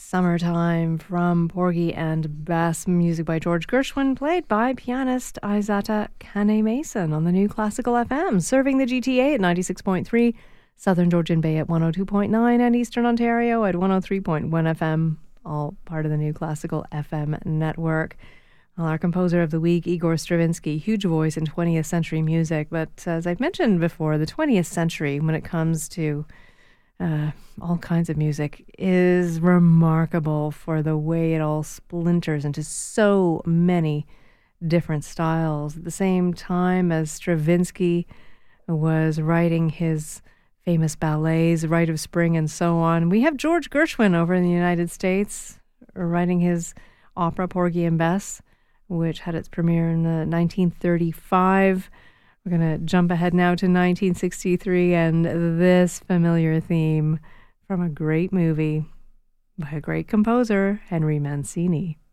Summertime from Porgy and Bess, music by George Gershwin, played by pianist Isata Kane-Mason on the New Classical FM, serving the GTA at 96.3, Southern Georgian Bay at 102.9, and Eastern Ontario at 103.1 FM, all part of the New Classical FM network. Well, our composer of the week, Igor Stravinsky, huge voice in 20th century music, but as I've mentioned before, the 20th century, when it comes to all kinds of music, is remarkable for the way it all splinters into so many different styles. At the same time as Stravinsky was writing his famous ballets, Rite of Spring and so on, we have George Gershwin over in the United States writing his opera Porgy and Bess, which had its premiere in 1935. We're going to jump ahead now to 1963 and this familiar theme from a great movie by a great composer, Henry Mancini.